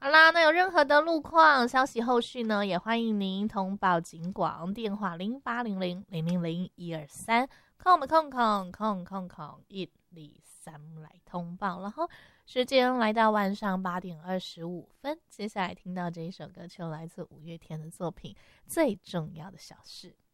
好啦，那有任何的路况消息后续呢，也欢迎您通报警广电话0800000123空的空123来通报。然后时间来到晚上8点25分，接下来听到这一首歌曲来自五月天的作品《最重要的小事》。